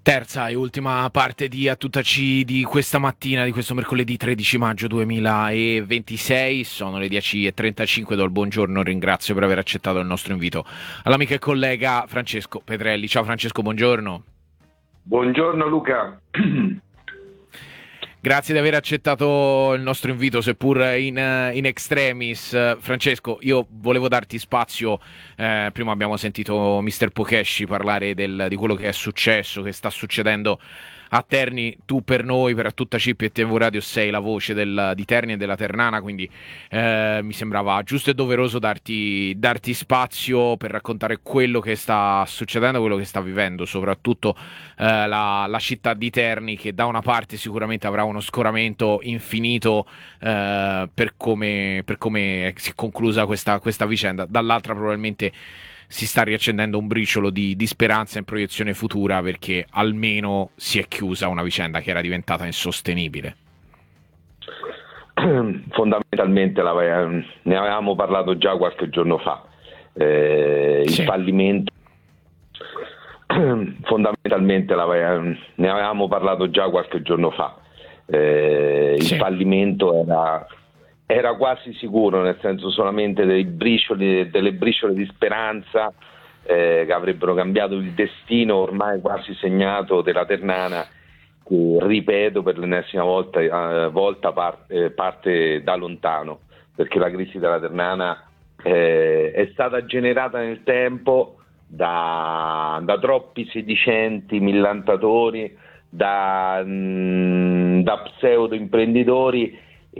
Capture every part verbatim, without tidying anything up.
Terza e ultima parte di A Tutta C di questa mattina, di questo mercoledì tredici maggio duemilaventisei. Sono le dieci e trentacinque. Do il buongiorno, ringrazio per aver accettato il nostro invito all'amico e collega Francesco Pedrelli. Ciao Francesco, buongiorno. Buongiorno Luca. Grazie di aver accettato il nostro invito, seppur in, in extremis. Francesco, io volevo darti spazio. Eh, prima abbiamo sentito mister Pokesci parlare del, di quello che è successo, che sta succedendo a Terni. Tu per noi, per A Tutta C e T V Radio, sei la voce del, di Terni e della Ternana, quindi eh, mi sembrava giusto e doveroso darti, darti spazio per raccontare quello che sta succedendo, quello che sta vivendo, soprattutto eh, la, la città di Terni, che da una parte sicuramente avrà uno scoramento infinito eh, per come, per come si è conclusa questa, questa vicenda, dall'altra probabilmente si sta riaccendendo un briciolo di, di speranza in proiezione futura, perché almeno si è chiusa una vicenda che era diventata insostenibile. Fondamentalmente la, ne avevamo parlato già qualche giorno fa. Eh, il Sì. fallimento fondamentalmente la, ne avevamo parlato già qualche giorno fa. Eh, Sì. Il fallimento era era quasi sicuro, nel senso solamente dei bricioli, delle briciole di speranza eh, che avrebbero cambiato il destino ormai quasi segnato della Ternana, che ripeto per l'ennesima volta, eh, volta par- eh, parte da lontano, perché la crisi della Ternana eh, è stata generata nel tempo da, da troppi sedicenti millantatori, da, mh, da pseudo imprenditori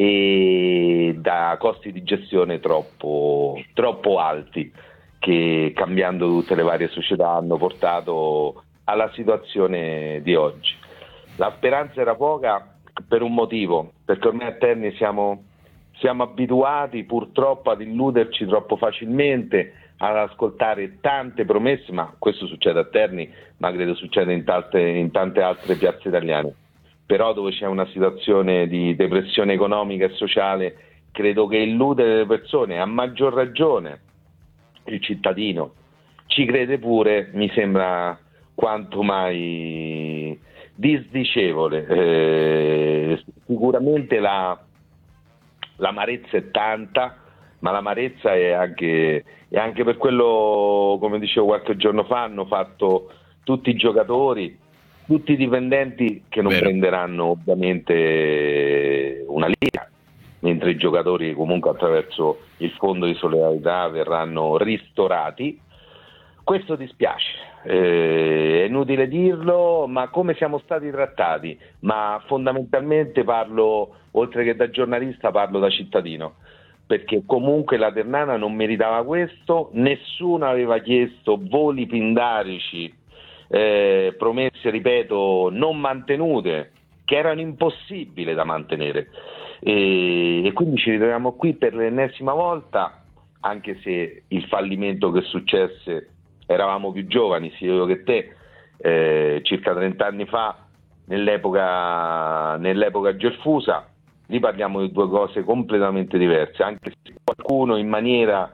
e da costi di gestione troppo, troppo alti, che cambiando tutte le varie società hanno portato alla situazione di oggi. La speranza era poca per un motivo, perché ormai a Terni siamo, siamo abituati purtroppo ad illuderci troppo facilmente, ad ascoltare tante promesse, ma questo succede a Terni, ma credo succeda in tante, in tante altre piazze italiane. Però dove c'è una situazione di depressione economica e sociale, credo che illudere le persone, a maggior ragione il cittadino, ci crede pure, mi sembra quanto mai disdicevole. Eh, sicuramente la, l'amarezza è tanta, ma l'amarezza è anche, è anche per quello, come dicevo qualche giorno fa, hanno fatto tutti i giocatori, tutti i dipendenti che non Vero. prenderanno ovviamente una lira, mentre i giocatori comunque attraverso il fondo di solidarietà verranno ristorati. Questo dispiace, eh, è inutile dirlo, ma come siamo stati trattati? Ma fondamentalmente parlo, oltre che da giornalista, parlo da cittadino, perché comunque la Ternana non meritava questo, nessuno aveva chiesto voli pindarici, Eh, promesse, ripeto, non mantenute, che erano impossibili da mantenere, e, e quindi ci ritroviamo qui per l'ennesima volta, anche se il fallimento che successe, eravamo più giovani sia io che te, eh, circa trenta anni fa, nell'epoca, nell'epoca Gelfusa. Lì parliamo di due cose completamente diverse, anche se qualcuno in maniera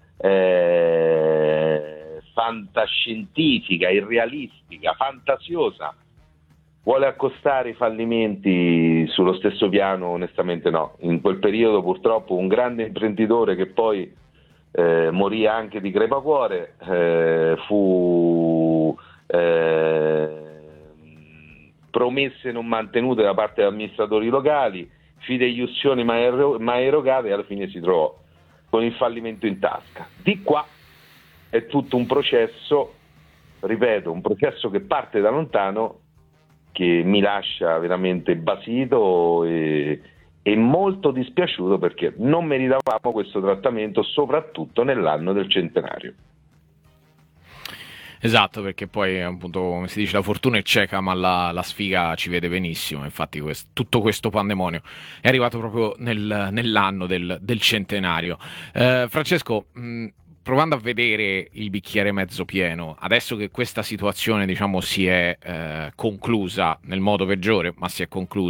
eh, fantascientifica, irrealistica, fantasiosa vuole accostare i fallimenti sullo stesso piano, onestamente no. In quel periodo purtroppo un grande imprenditore, che poi eh, morì anche di crepacuore, eh, fu eh, promesse non mantenute da parte degli amministratori locali, fideiussioni mai, ero- mai erogate, e alla fine si trovò con il fallimento in tasca. Di qua è tutto un processo, ripeto, un processo che parte da lontano, che mi lascia veramente basito e, e molto dispiaciuto, perché non meritavamo questo trattamento, soprattutto nell'anno del centenario. Esatto, perché poi appunto, come si dice, la fortuna è cieca, ma la, la sfiga ci vede benissimo. Infatti quest- tutto questo pandemonio è arrivato proprio nel- nell'anno del, del centenario. Eh, Francesco, mh, provando a vedere il bicchiere mezzo pieno, adesso che questa situazione, diciamo, si è eh, conclusa nel modo peggiore, ma si è conclusa,